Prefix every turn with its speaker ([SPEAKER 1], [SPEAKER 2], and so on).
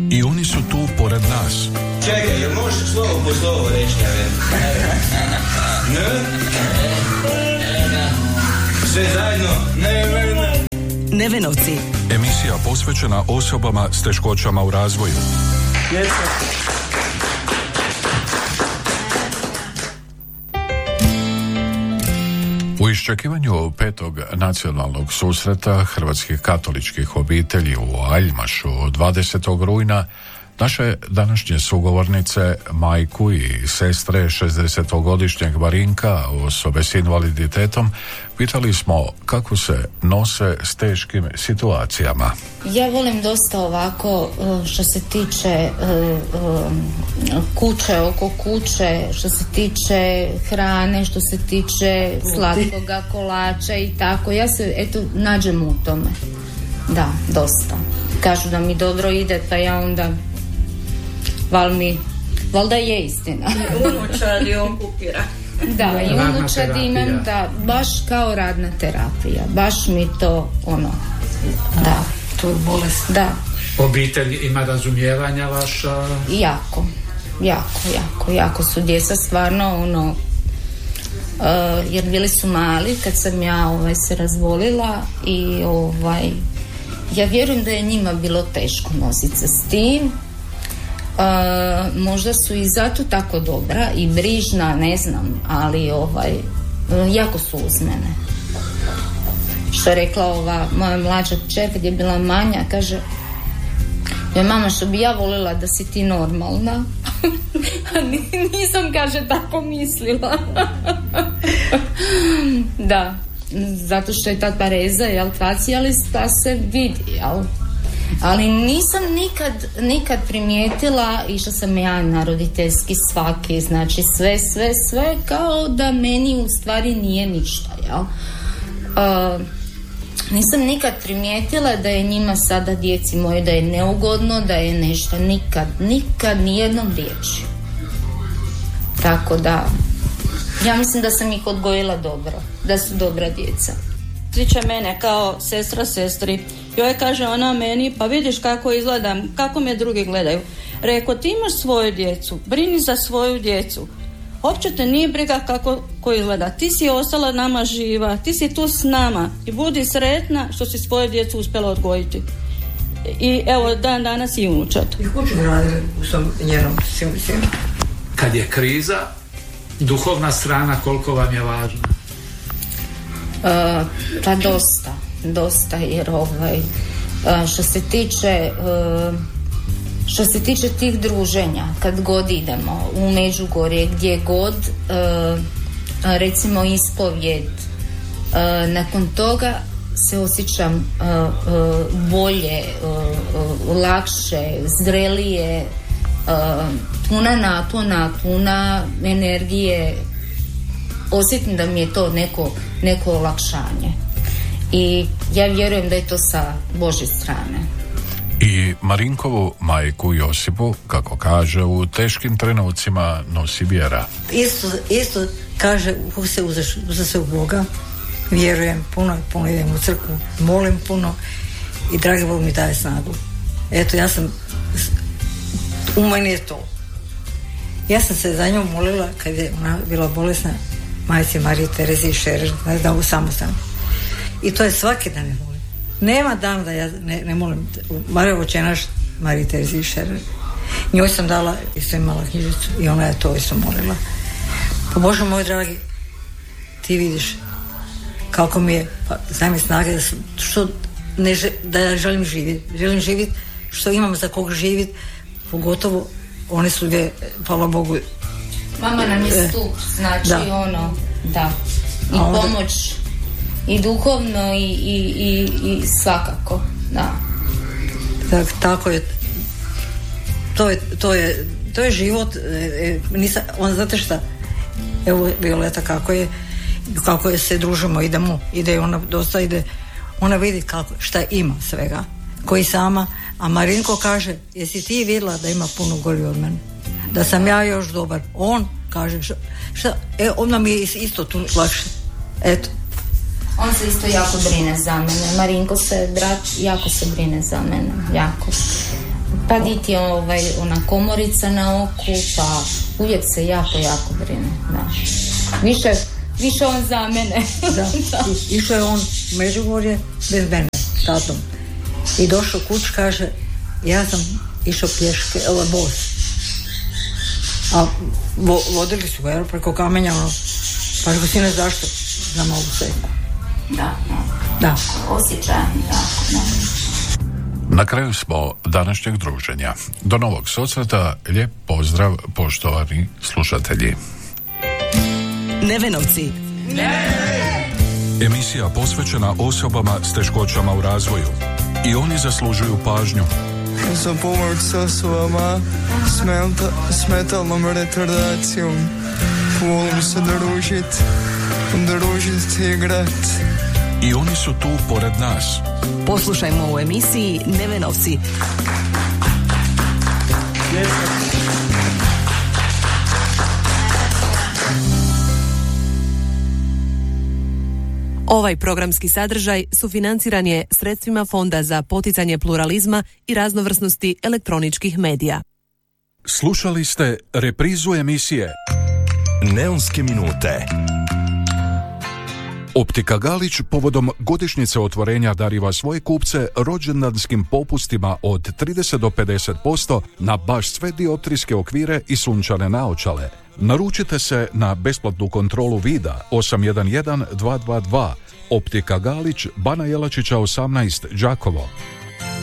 [SPEAKER 1] I oni su tu pored nas.
[SPEAKER 2] Čekaj, jel možeš slovo po slovo reći? Ne? Sve zajedno? Ne.
[SPEAKER 3] Nevenovci.
[SPEAKER 1] Emisija posvećena osobama s teškoćama u razvoju. U iščekivanju 5. nacionalnog susreta hrvatskih katoličkih obitelji u Aljmašu 20. rujna naše današnje sugovornice, majku i sestre 60-godišnjeg Marinka, osobe s invaliditetom, pitali smo kako se nose s teškim situacijama.
[SPEAKER 4] Ja volim dosta ovako što se tiče kuće, oko kuće, što se tiče hrane, što se tiče slatkoga, kolača i tako. Ja se nađem u tome. Da, dosta. Kažu da mi dobro ide, pa ja onda valjda je istina.
[SPEAKER 5] Unučadi on kupira.
[SPEAKER 4] Da, i unučadi imam, da, baš kao radna terapija. Baš mi to da.
[SPEAKER 6] To je bolest.
[SPEAKER 4] Da.
[SPEAKER 6] Obitelj ima razumijevanja vaša?
[SPEAKER 4] Jako su djeca stvarno jer bili su mali kad sam ja se razbolila i ja vjerujem da je njima bilo teško nositi se s tim. Možda su i zato tako dobra i brižna, ne znam, ali jako su uz mene. Što je rekla ova moja mlađa kćer kad je bila manja, kaže: "Ja mama, što bi ja voljela da si ti normalna." A nisam, kaže, tako mislila. Da, zato što je ta pareza, jel, ali ta se vidi, jel. Ali nisam nikad primijetila, išla sam ja na roditeljski svaki, znači sve kao da meni u stvari nije ništa, jel? Nisam nikad primijetila da je njima sada, djeci moje, da je neugodno, da je nešto, nikad nijednom riječi. Tako da, ja mislim da sam ih odgojila dobro, da su dobra djeca.
[SPEAKER 5] Sliče mene kao sestra sestri. Joj, kaže ona meni: "Pa vidiš kako izgledam, kako me drugi gledaju." Reko: "Ti imaš svoju djecu, brini za svoju djecu. Uopće te nije briga kako izgleda. Ti si ostala nama živa, ti si tu s nama i budi sretna što si svoju djecu uspjela odgojiti." I evo, dan danas i unučad.
[SPEAKER 6] I kuću radili u svom njenom sinu. Kad je kriza, duhovna strana koliko vam je važna?
[SPEAKER 4] Pa dosta, jer što se tiče tih druženja, kad god idemo u Međugorje, gdje god, recimo ispovjed, nakon toga se osjećam bolje, lakše, zrelije, puna napona, puna energije. Osjetim da mi je to neko olakšanje. I ja vjerujem da je to sa Božje strane.
[SPEAKER 1] I Marinkovu majku Josipu, kako kaže, u teškim trenucima nosi vjera.
[SPEAKER 6] Isto kaže: "Bog se uza sve u Boga, vjerujem puno idem u crkvu, molim puno i dragi Bog mi daje snagu." Eto, u meni je to. Ja sam se za njom molila kad je ona bila bolesna, majci Marije Tereziji Šerer, da u samostanu. I to je svaki dan je molim. Nema dan da ja ne molim Mariju Očenaš Marije Tereziji Šerer. Njoj sam dala, isto imala knjižicu i ona je to isto molila. Pa Bože moj dragi, ti vidiš kako mi je, pa znam mi snage da ja želim živjeti, što imam za kog živjeti, pogotovo oni su dvije, hvala Bogu.
[SPEAKER 4] Mama nam je stup, znači da. I onda, pomoć i duhovno i svakako, da.
[SPEAKER 6] Tako je. To je život. Znate šta? Evo Violeta kako je se družimo, ide ona dosta, ona vidi šta ima svega, koji sama, a Marinko kaže: "Jesi ti vidjela da ima puno gori od mene, da sam ja još dobar?" On kaže: "Šta? Ona mi je isto tu lakše." Eto.
[SPEAKER 4] On se isto jako brine za mene. Marinko brat, jako se brine za mene, jako. Pa diti ona komorica na oku, pa uvijek se jako brine, da. Više on za mene.
[SPEAKER 6] Da. Išao je on u Međugorje bez mene, tatom. I došao kuć, kaže, ja sam išao pješke, bos. A vodili su ga preko kamenja, pa rekao, sine, zašto? Znam ovu seku. Da.
[SPEAKER 4] Osjećam, da.
[SPEAKER 1] Na kraju smo današnjeg druženja. Do novog susreta, lijep pozdrav, poštovani slušatelji.
[SPEAKER 3] Nevenovci.
[SPEAKER 1] Emisija posvećena osobama s teškoćama u razvoju. I oni zaslužuju pažnju.
[SPEAKER 7] Za pomoć s osobama s metalnom retardacijom. Volim se družit, igrat.
[SPEAKER 1] I oni su tu pored nas.
[SPEAKER 3] Poslušajmo u emisiji Nevenovci. Ovaj programski sadržaj sufinanciran je sredstvima Fonda za poticanje pluralizma i raznovrsnosti elektroničkih medija.
[SPEAKER 1] Slušali ste reprizu emisije
[SPEAKER 8] Neonske minute.
[SPEAKER 1] Optika Galić povodom godišnjice otvorenja dariva svoje kupce rođendanskim popustima od 30 do 50% na baš sve dioptrijske okvire i sunčane naočale. Naručite se na besplatnu kontrolu vida 811 222 Optika Galić, Bana Jelačića 18, Đakovo.